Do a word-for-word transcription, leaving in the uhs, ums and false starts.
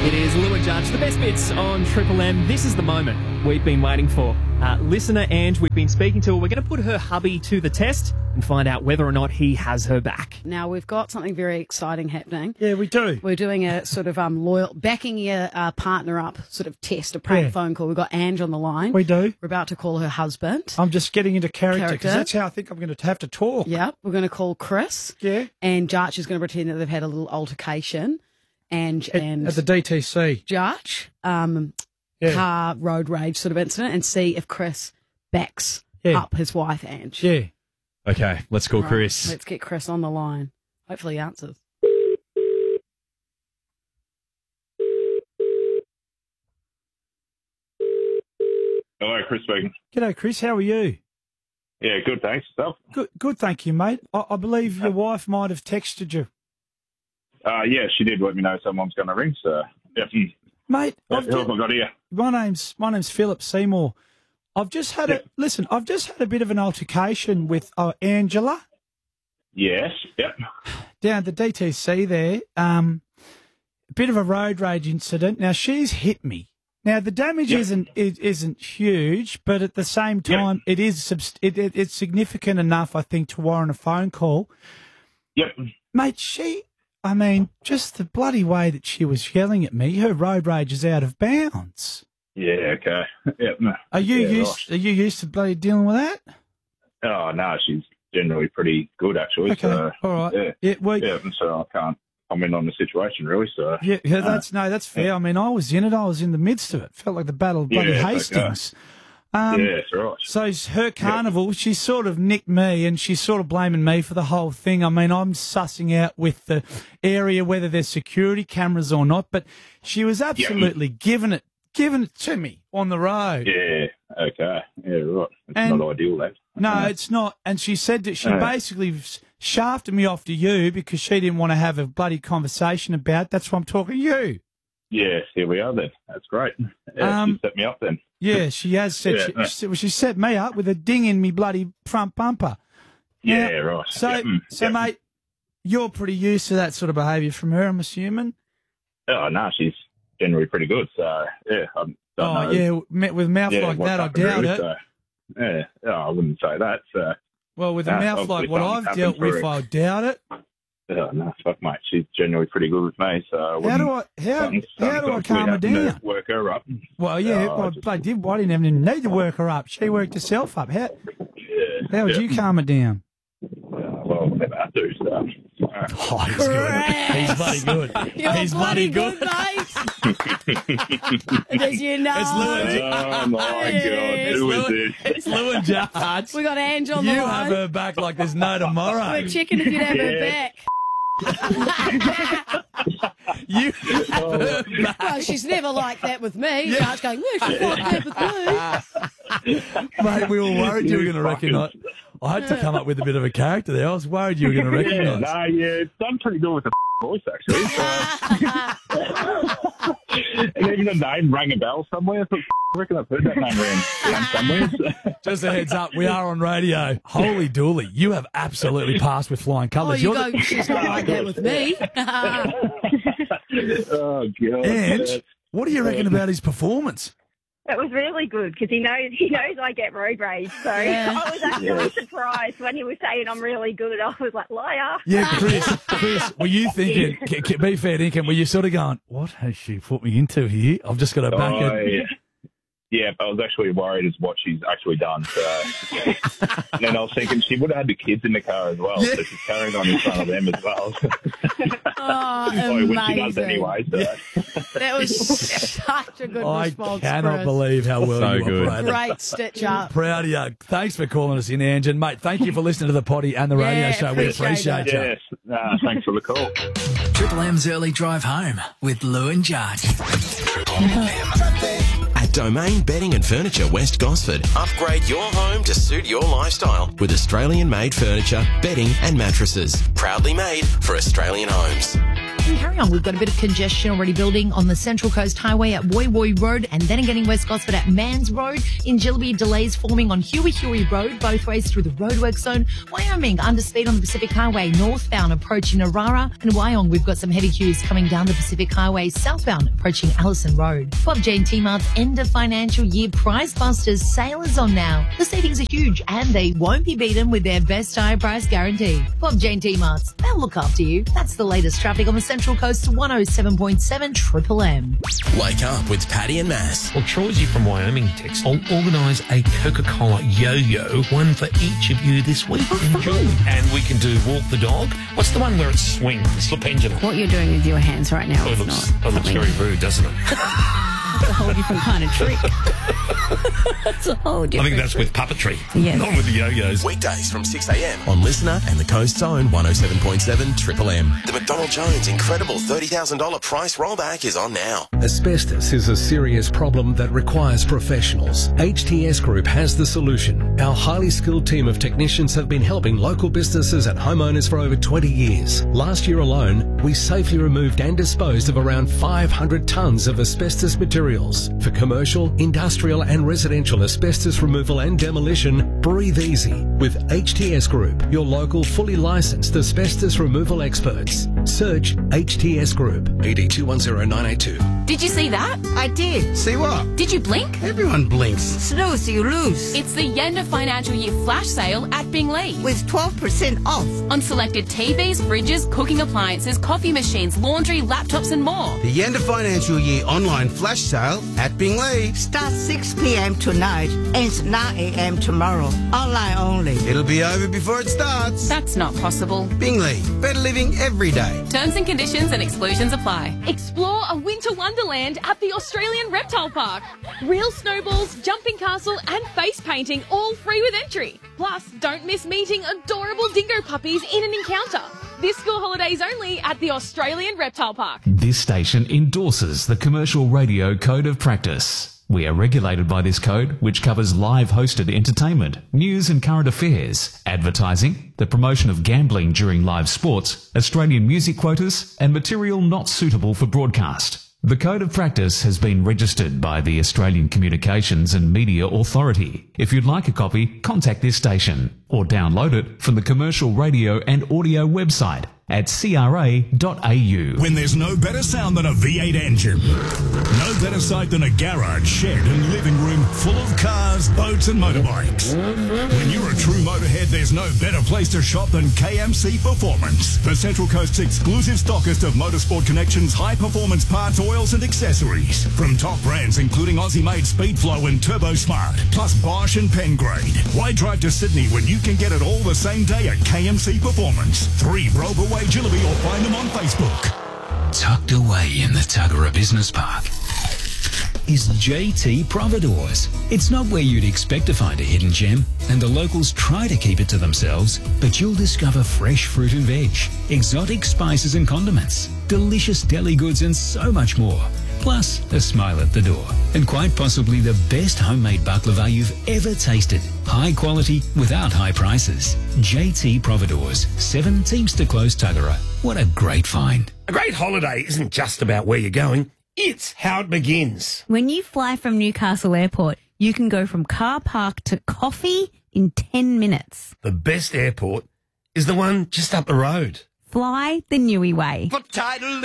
It is Lou and Judge, the best bits on Triple M. This is the moment we've been waiting for. Uh, listener Ange, we've been speaking to her. We're going to put her hubby to the test and find out whether or not he has her back. Now, we've got something very exciting happening. Yeah, we do. We're doing a sort of um loyal, backing your uh, partner up sort of test, a prank Yeah. phone call. We've got Ange on the line. We do. We're about to call her husband. I'm just getting into character Character. because that's how I think I'm going to have to talk. Yeah, we're going to call Chris. Yeah. And Jarch is going to pretend that they've had a little altercation. And, At, and at the D T C. Jarch, um, Yeah. car road rage sort of incident, and see if Chris backs Yeah. up his wife, Ange. Yeah. Okay, let's call Right, Chris. Let's get Chris on the line. Hopefully he answers. Hello, Chris speaking. G'day, Chris. How are you? Yeah, good, thanks. Yourself? Good, good. Thank you, mate. I, I believe your wife might have texted you. Uh, yeah, she did let me know someone's going to ring, so... Yep. Mate, I've Who have ju- I got here? my name's my name's Philip Seymour. I've just had Yep. a listen. I've just had a bit of an altercation with uh, Angela Yes, yep. down at the D T C there. Um, a bit of a road rage incident. Now she's hit me. Now the damage Yep. isn't it isn't huge, but at the same Yep. time, it is subst- it, it, it's significant enough, I think, to warrant a phone call. Yep. Mate, she, I mean, just the bloody way that she was yelling at me, her road rage is out of bounds. Yeah, okay. Yep. no. Are you Yeah, used? Are you used to bloody dealing with that? right. Oh, no, she's generally pretty good, actually. Okay, So, all right. Yeah, Yeah, well, yeah, so I can't comment on the situation, really, so... yeah, yeah, that's no, that's fair. I mean, I was in it. I was in the midst of it. Felt like the Battle of bloody Yeah, okay. Hastings. Um, yeah, it's all right. So it's her carnival, she sort of nicked me, and she's sort of blaming me for the whole thing. I mean, I'm sussing out with the area whether there's security cameras or not, but she was absolutely giving it, giving it to me on the road. Yeah, okay. Yeah, right. It's And- not ideal, that. No, it's not. And she said that she Uh. basically shafted me off to you because she didn't want to have a bloody conversation about. That's why I'm talking to you. Yes, here we are then. That's great. Yeah, Um, she set me up then. Yeah, she has said. Yeah, she, no. she, said- well, she set me up with a ding in me bloody front bumper. Yeah, Now, right. So, Yep, mm, so yep. mate, you're pretty used to that sort of behaviour from her, I'm assuming. Oh, no, she's generally pretty good, so, yeah. I don't Oh know. yeah, met with a mouth Yeah, like what's that, I happened doubt really, it. So, yeah, yeah, I wouldn't say that. So, Well, with a Nah, mouth like obviously what I've something's dealt happened with, for her. I doubt it. oh, no, fuck, mate. She's generally pretty good with me. So, I How wouldn't- do I how, something's- how do I something's calm her happened to down? Work her up. Well, yeah, Oh, well, just- I did. I didn't even need to work her up. She worked herself up. How Yeah. how would yeah. you calm her down? Uh, well, never have to, so. Uh, Oh, he's good. He's bloody good. You're He's bloody bloody good, mate. As you know. It's Lou and oh, my Yes. God. Who is this? It's Lou and Judge. We got Ange on You the have line. her back like there's no tomorrow. We're checking if you'd have her Yeah. back. You have her back. Well, she's never like that with me. Yeah. Jarch going, yeah, she's like that with me. Mate, we were worried you were You going to fucking- recognise. I had to come up with a bit of a character there. I was worried you were going to Yeah, recognise. no, yeah, it's done pretty good with the voice, actually. So. And even the name rang a bell somewhere. So I reckon I've heard that name ring somewhere. Just a heads up, we are on radio. Holy dooly, you have absolutely passed with flying Oh, colours. you You're go, she's not like that with me. Oh, God. And what do you reckon about his performance? It was really good because he knows he knows I get road rage. So Yeah. I was actually Yeah. surprised when he was saying I'm really good. I was like, liar. Yeah, Chris, Chris, were you thinking, c- c- be fair dinkum, were you sort of going, what has she put me into here? I've just got to back Oh, it. yeah. Yeah, I was actually worried as what she's actually done. So. And then I was thinking she would have had the kids in the car as well, Yeah. so she's carrying on in front of them as well. Oh, Or when she does amazing. anyway. So. That was such a good I response, cannot Chris. believe how well So you good. operated. Great stitch up. Proud of you. Thanks for calling us in, Ange. And, mate, thank you for listening to the potty and the radio Yeah, show. We appreciate appreciate you. Yes, nah, thanks for the call. Triple M's Early Drive Home with Lou and Judge. At Domain Bedding and Furniture West Gosford, upgrade your home to suit your lifestyle with Australian-made furniture, bedding and mattresses. Proudly made for Australian homes. And carry on. We've got a bit of congestion already building on the Central Coast Highway at Woy Woy Road and then again in West Gosford at Mans Road. In Jillaby, delays forming on Huey Huey Road, both ways through the roadwork zone. Wyoming, underspeed on the Pacific Highway, northbound approaching Narara. And Wyong, we've got some heavy queues coming down the Pacific Highway, southbound approaching Allison Road. Bob Jane T-Mart's end of financial year price busters sale is on now. The savings are huge and they won't be beaten with their best high price guarantee. Bob Jane T-Mart's, they'll look after you. That's the latest traffic on the Central Coast to one oh seven point seven Triple M. Wake up with Paddy and Mass. Well, Troy's from Wyoming text. I'll organise a Coca-Cola yo-yo, one for each of you this week. Enjoy. And we can do walk the dog. What's the one where it swings, the slip engine? What you're doing with your hands right now Oh, it is looks, not oh, it looks very rude, doesn't it? It's a whole different kind of trick. It's a whole I different think that's trick. with puppetry, Yes. not with the yo-yos. Weekdays from six a.m. on Listener and the Coast's Own one oh seven point seven Triple M. The McDonald Jones incredible thirty thousand dollars price rollback is on now. Asbestos is a serious problem that requires professionals. H T S Group has the solution. Our highly skilled team of technicians have been helping local businesses and homeowners for over twenty years. Last year alone, we safely removed and disposed of around five hundred tonnes of asbestos materials. For commercial, industrial and residential asbestos removal and demolition, breathe easy with H T S Group, your local fully licensed asbestos removal experts. Search H T S Group. E D two one zero nine eight two. Did you see that? I did. See what? Did you blink? Everyone blinks. Snooze, you lose. It's the end of financial year flash sale at Bingley. With twelve percent off. On selected T Vs, fridges, cooking appliances, coffee machines, laundry, laptops and more. The end of financial year online flash sale at Bingley. Starts six p.m. tonight, ends nine a.m. tomorrow. Online only. It'll be over before it starts. That's not possible. Bingley, better living every day. Terms and conditions and exclusions apply. Explore a winter wonderland at the Australian Reptile Park. Real snowballs, jumping castle and face painting all free with entry. Plus, don't miss meeting adorable dingo puppies in an encounter. This school holidays only at the Australian Reptile Park. This station endorses the Commercial Radio Code of Practice. We are regulated by this code, which covers live hosted entertainment, news and current affairs, advertising, the promotion of gambling during live sports, Australian music quotas, and material not suitable for broadcast. The Code of Practice has been registered by the Australian Communications and Media Authority. If you'd like a copy, contact this station or download it from the Commercial Radio and Audio website at c r a dot a u. When there's no better sound than a V eight engine, no better sight than a garage, shed and living room full of cars, boats and motorbikes. When you're a true motorhead, there's no better place to shop than K M C Performance, the Central Coast's exclusive stockist of Motorsport Connection's high-performance parts, oils and accessories. From top brands including Aussie-made Speedflow and Turbo Smart, plus Bosch and Pengrade. Why drive to Sydney when you can get it all the same day at K M C Performance? Three Broberway Jillaby or find them on Facebook. Tucked away in the Tuggerah Business Park is J T Providores. It's not where you'd expect to find a hidden gem, and the locals try to keep it to themselves, but you'll discover fresh fruit and veg, exotic spices and condiments, delicious deli goods and so much more. Plus, a smile at the door. And quite possibly the best homemade baklava you've ever tasted. High quality without high prices. J T Providores, seven Teamster Close, Tuggerah. What a great find. A great holiday isn't just about where you're going, it's how it begins. When you fly from Newcastle Airport, you can go from car park to coffee in ten minutes. The best airport is the one just up the road. Fly the Newey way. For tidal